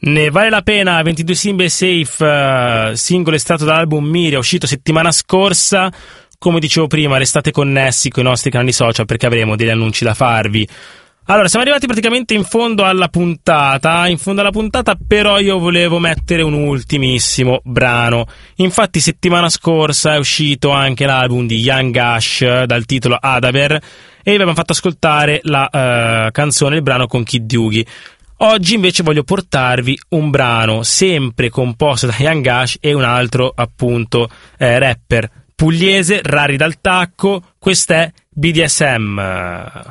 Ne vale la pena, 22 Simbe Safe, singolo estratto dall'album Miria, uscito settimana scorsa. Come dicevo prima, restate connessi con i nostri canali social perché avremo degli annunci da farvi. Allora, siamo arrivati praticamente in fondo alla puntata. Però io volevo mettere un ultimissimo brano. Infatti settimana scorsa è uscito anche l'album di Young Ash dal titolo Adaver e vi abbiamo fatto ascoltare la canzone, il brano con Kid Yugi. Oggi invece voglio portarvi un brano sempre composto da Young Ash e un altro appunto rapper pugliese, Rari dal Tacco. Questa è BDSM.